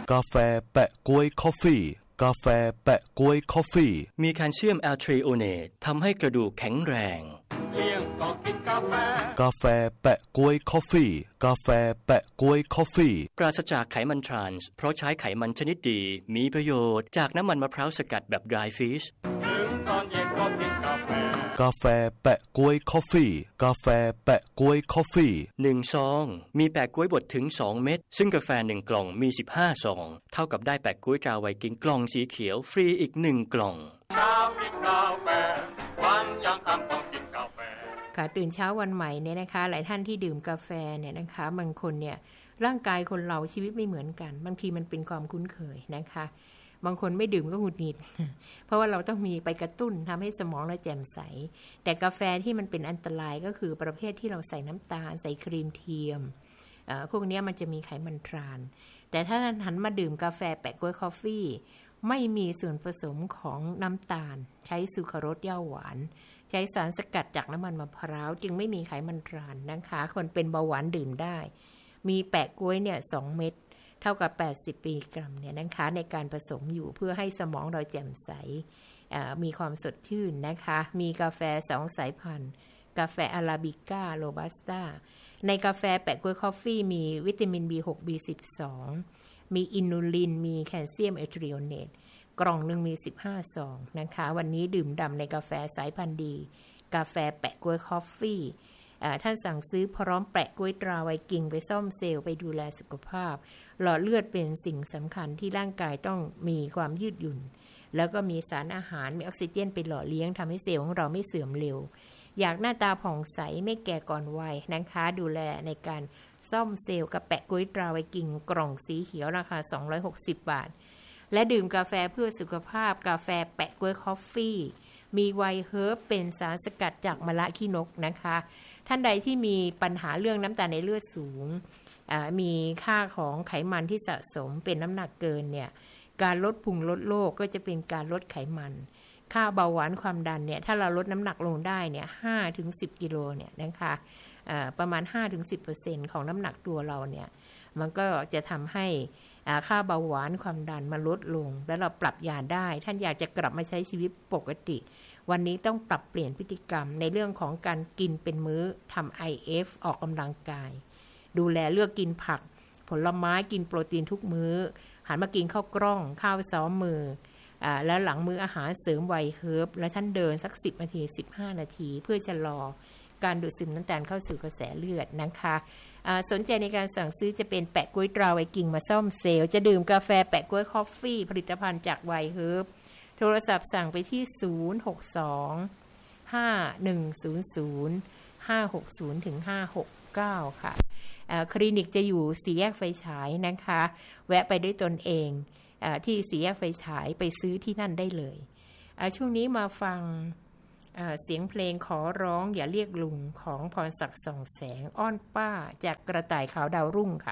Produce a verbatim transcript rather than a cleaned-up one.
กาแฟแปะก๊วยคอฟฟี่กาแฟแปะก๊วยคอฟฟี่มีแคลเซียมแอลทริโอเนตทำให้กระดูกแข็งแรงเลี้ยงก็กินกาแฟกาแฟแปะก๊วยคอฟฟี่กาแฟแปะก๊วยคอฟฟี่ปราศจากไขมันทรานส์เพราะใช้ไขมันชนิดดีมีประโยชน์จากน้ำมันมะพร้าวสกัดแบบ dry fish ถึงตอนเย็นก็กินกาแฟกาแฟแปะก๊วยคอฟฟี่กาแฟแปะก๊วยคอฟฟี่หนึ่งซองมีแปะก๊วยบดถึงสองเม็ดซึ่งกาแฟหนึ่งกล่องมีสิบห้าซองเท่ากับได้แปะก๊วยตราไวกิ้งกล่องสีเขียวฟรีอีกหนึ่งกล่องเช้ากินกาแฟวันยังค่ำต้องกินกาแฟค่ะตื่นเช้าวันใหม่เนี่ยนะคะหลายท่านที่ดื่มกาแฟเนี่ยนะคะบางคนเนี่ยร่างกายคนเราชีวิตไม่เหมือนกันบางทีมันเป็นความคุ้นเคยนะคะบางคนไม่ดื่มก็หงุดหงิดเพราะว่าเราต้องมีไปกระตุ้นทำให้สมองเราแจ่มใสแต่กาแฟที่มันเป็นอันตรายก็คือประเภทที่เราใส่น้ำตาลใส่ครีมเทียมพวกนี้มันจะมีไขมันทรานแต่ถ้าหันมาดื่มกาแฟแปะก๊วยคอฟฟี่ไม่มีส่วนผสมของน้ำตาลใช้ซูคราโรสย่าหวานใช้สารสกัดจากน้ำมันมะพร้าวจึงไม่มีไขมันทรานนะคะคนเป็นเบาหวานดื่มได้มีแปะก๊วยเนี่ยสองเม็ดเท่ากับแปดสิบมิลลิกรัมเนี่ยนะคะในการผสมอยู่เพื่อให้สมองเราแจ่มใสมีความสดชื่นนะคะมีกาแฟสองสายพันธุ์กาแฟอาราบิก้าโรบัสต้าในกาแฟแปะก๊วยคอฟฟี่มีวิตามิน บี หก บี สิบสอง มีอินูลินมีแคลเซียมแอลทริโอเนตกล่องหนึ่งมีสิบห้าซองนะคะวันนี้ดื่มด่ำในกาแฟสายพันธุ์ดีกาแฟแปะก๊วยคอฟฟี่ท่านสั่งซื้อพร้อมแปะก๊วยตราไวกิ้งไปซ่อมเซลล์ไปดูแลสุขภาพหลอดเลือดเป็นสิ่งสำคัญที่ร่างกายต้องมีความยืดหยุ่นแล้วก็มีสารอาหารมีออกซิเจนไปหล่อเลี้ยงทำให้เซลล์ของเราไม่เสื่อมเร็วอยากหน้าตาผ่องใสไม่แก่ก่อนวัยนะคะดูแลในการซ่อมเซลล์กับแปะก๊วยตราไวกิ้งกล่องสีเขียวราคาสองร้อยหกสิบบาทและดื่มกาแฟเพื่อสุขภาพกาแฟแปะก๊วยคอฟฟี่มีไวเฮิร์บเป็นสารสกัดจากมะระขี้นกนะคะท่านใดที่มีปัญหาเรื่องน้ำตาลในเลือดสูงมีค่าของไขมันที่สะสมเป็นน้ำหนักเกินเนี่ยการลดพุงลดโรคก็จะเป็นการลดไขมันค่าเบาหวานความดันเนี่ยถ้าเราลดน้ำหนักลงได้เนี่ยห้าถึงสิบกิโลเนี่ยนะคะประมาณ ห้าถึงสิบเปอร์เซ็นต์ ของน้ำหนักตัวเราเนี่ยมันก็จะทำให้ค่าเบาหวานความดันมันลดลงแล้วเราปรับยาได้ท่านอยากจะกลับมาใช้ชีวิตปกติวันนี้ต้องปรับเปลี่ยนพฤติกรรมในเรื่องของการกินเป็นมื้อทำ ไอ เอฟ ออกกำลังกายดูแลเลือกกินผักผลไม้กินโปรตีนทุกมื้อหันมากินข้าวกล้องข้าวซ้อมมืออ่าแล้วหลังมื้ออาหารเสริมไวเฮิร์บและท่านเดินสักสิบนาทีสิบห้านาทีเพื่อชะลอการดูดซึมน้ำตาลเข้าสู่กระแสเลือดนะคะสนใจในการสั่งซื้อจะเป็นแปะก๊วยตราไวกิ้งมาซ่อมเซลล์จะดื่มกาแฟแปะก๊วยคอฟฟี่ผลิตภัณฑ์จากไวเฮิร์บโทรศัพท์สั่งไปที่ศูนย์ หก สอง ห้า หนึ่ง ศูนย์ ศูนย์ ห้า หก ศูนย์ ถึง ห้า หก เก้าค่ะคลินิกจะอยู่สี่แยกไฟฉายนะคะแวะไปด้วยตนเองที่สี่แยกไฟฉายไปซื้อที่นั่นได้เลยช่วงนี้มาฟังเสียงเพลงขอร้องอย่าเรียกลุงของพรศักดิ์ส่องแสงอ้อนป้าจากกระต่ายขาวดาวรุ่งค่ะ